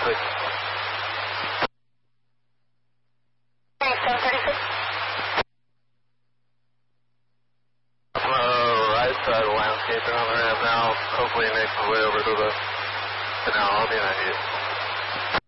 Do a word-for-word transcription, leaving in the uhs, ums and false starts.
thirty-six. seven thirty-six. On the right side of the landscaping on the ramp now. Hopefully he makes his way over to the canal. I'll be ninety-eight.